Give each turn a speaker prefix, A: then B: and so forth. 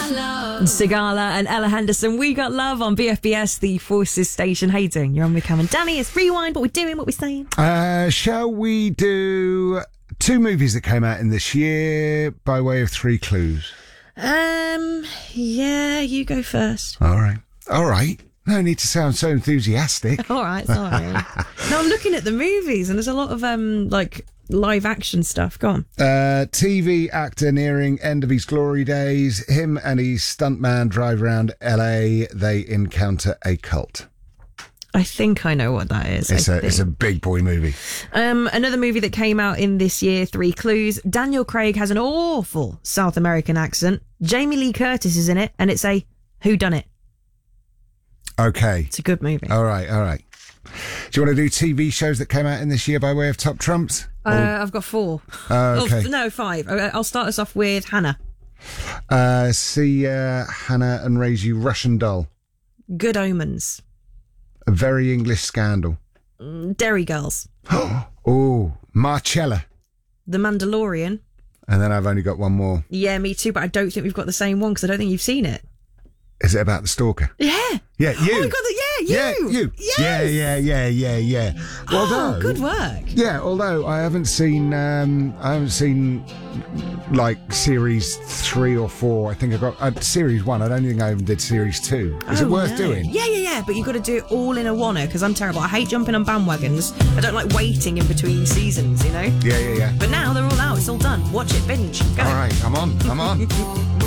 A: Sigala and Ella Henderson, We Got Love on BFBS, the Forces station. How you doing? You're on with Cam and Danny. It's Rewind. What we're doing, what we're saying.
B: Shall we do 2 movies that came out in this year by way of 3 clues?
A: Yeah, you go first.
B: All right. No need to sound so enthusiastic.
A: All right, sorry. No, I'm looking at the movies and there's a lot of live action stuff. Go on.
B: TV actor nearing end of his glory days. Him and his stuntman drive around LA. They encounter a cult.
A: I think I know what that is.
B: It's a big boy movie.
A: Another movie that came out in this year, 3 clues. Daniel Craig has an awful South American accent. Jamie Lee Curtis is in it, and it's a whodunit.
B: Okay.
A: It's a good movie.
B: All right. Do you want to do TV shows that came out in this year by way of top trumps?
A: I've got 4.
B: Okay.
A: No, 5. I'll start us off with Hannah.
B: See Hannah and Raise You Russian Doll.
A: Good Omens.
B: A Very English Scandal.
A: Derry Girls.
B: Oh, Marcella.
A: The Mandalorian.
B: And then I've only got one more.
A: Yeah, me too, but I don't think we've got the same one because I don't think you've seen it.
B: Is it about the stalker?
A: Yeah.
B: Yeah, you.
A: Oh my God, you.
B: Yeah, you.
A: Yes.
B: Yeah. Although,
A: good work.
B: Yeah, although I haven't seen like series 3 or 4. I think I got series 1. I don't think I even did series 2. Is it worth doing?
A: Yeah. But you've got to do it all in a one-er because I'm terrible. I hate jumping on bandwagons. I don't like waiting in between seasons, you know?
B: Yeah.
A: But now they're all out. It's all done. Watch it. Binge. Go.
B: All right, I'm on.